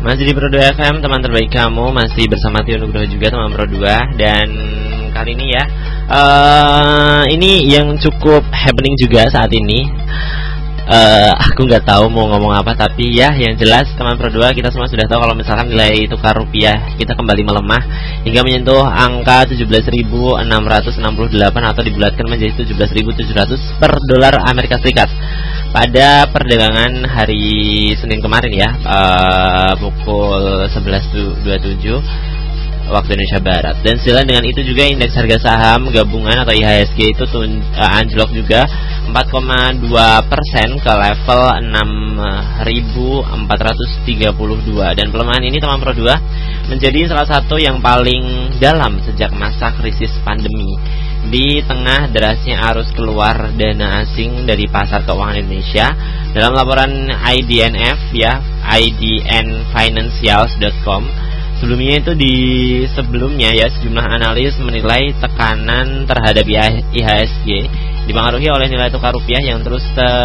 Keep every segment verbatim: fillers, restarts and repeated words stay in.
Masih di Pro dua F M, teman terbaik kamu. Masih bersama Tio Nugroho juga, teman Pro dua. Dan kali ini ya uh, ini yang cukup happening juga saat ini. uh, Aku nggak tahu mau ngomong apa, tapi ya yang jelas teman Pro dua, kita semua sudah tahu kalau misalkan nilai tukar rupiah kita kembali melemah hingga menyentuh angka tujuh belas ribu enam ratus enam puluh delapan atau dibulatkan menjadi tujuh belas ribu tujuh ratus per dolar Amerika Serikat pada perdagangan hari Senin kemarin ya, uh, pukul sebelas dua puluh tujuh waktu Indonesia Barat. Dan selain dengan itu juga indeks harga saham gabungan atau I H S G itu tun, uh, anjlok juga empat koma dua persen ke level enam ribu empat ratus tiga puluh dua. Dan pelemahan ini teman Pro dua menjadi salah satu yang paling dalam sejak masa krisis pandemi. Di tengah derasnya arus keluar dana asing dari pasar keuangan Indonesia, dalam laporan I D N F ya, I D N Financials dot com, sebelumnya itu di sebelumnya ya, sejumlah analis menilai tekanan terhadap I H S G dipengaruhi oleh nilai tukar rupiah yang terus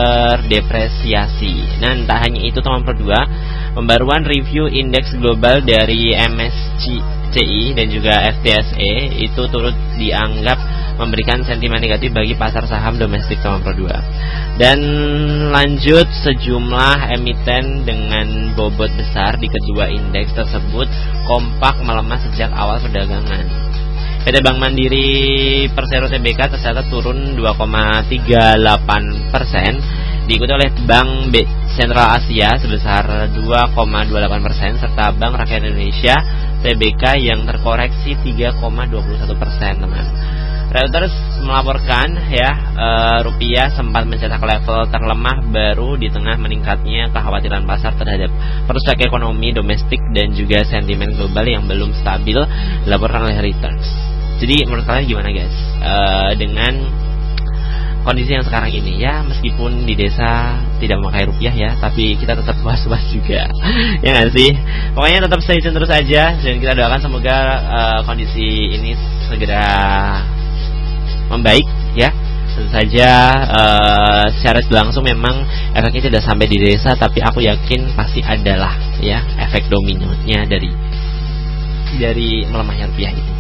terdepresiasi. Dan tak hanya itu teman Pro dua, pembaruan review indeks global dari M S C I dan juga F T S E itu turut dianggap memberikan sentimen negatif bagi pasar saham domestik teman Pro dua. Dan lanjut, sejumlah emiten dengan bobot besar di kedua indeks tersebut kompak melemah sejak awal perdagangan. P T Bank Mandiri Persero T B K tercatat turun dua koma tiga delapan persen, diikuti oleh Bank B Sentral Asia sebesar dua koma dua delapan persen serta Bank Rakyat Indonesia T B K yang terkoreksi tiga koma dua puluh satu persen, teman. Reuters melaporkan ya, e, rupiah sempat mencetak level terlemah baru di tengah meningkatnya kekhawatiran pasar terhadap perusak ekonomi domestik dan juga sentimen global yang belum stabil, dilaporkan oleh Reuters. Jadi menurut kalian gimana guys, e, dengan kondisi yang sekarang ini ya, meskipun di desa tidak memakai rupiah ya, tapi kita tetap was-was juga ya nggak sih? Pokoknya tetap stay tune terus aja, dan kita doakan semoga e, kondisi ini segera membaik ya. Tentu saja uh, secara langsung memang efeknya tidak sampai di desa, tapi aku yakin pasti adalah ya efek dominonya dari dari melemahnya rupiah ini.